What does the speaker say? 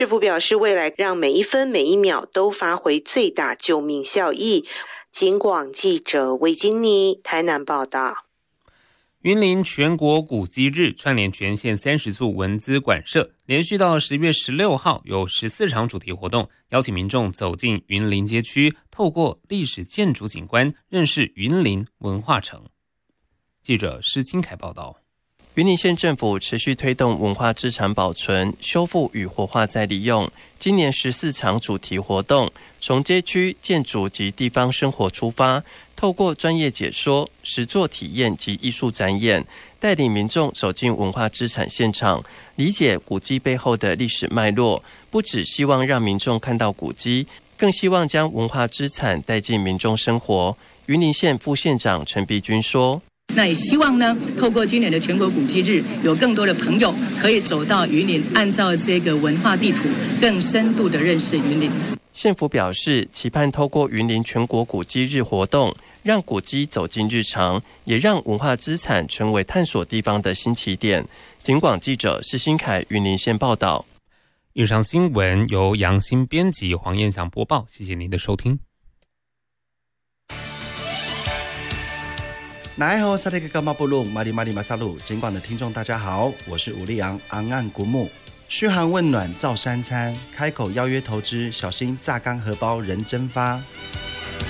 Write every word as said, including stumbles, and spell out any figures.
市府表示，未来让每一分每一秒都发挥最大救命效益。警广记者魏金妮台南报道。 云林全国古迹日串联全县三十处文资馆舍，连续到十月十六号有十四场主题活动，邀请民众走进云林街区，透过历史建筑景观认识云林文化城。记者施清凯报道。 云林县政府持续推动文化资产保存、修复与活化再利用。今年十四场主题活动，从街区建筑及地方生活出发，透过专业解说、实作体验及艺术展演，带领民众走进文化资产现场，理解古迹背后的历史脉络。不只希望让民众看到古迹，更希望将文化资产带进民众生活。云林县副县长陈碧君说。 那也希望呢，透过今年的全国古迹日，有更多的朋友可以走到云林，按照这个文化地图，更深度的认识云林。 县府表示，期盼透过云林全国古迹日活动，让古迹走进日常，也让文化资产成为探索地方的新起点。警广记者施新凯云林县报道。 以上新闻由杨新编辑，黄彦祥播报，谢谢您的收听。 乃好萨利格干巴布鲁马里马里马萨鲁，尽管的听众大家好，我是武力昂昂岸古木，嘘寒问暖照三餐，开口邀约投资，小心榨干荷包人蒸发。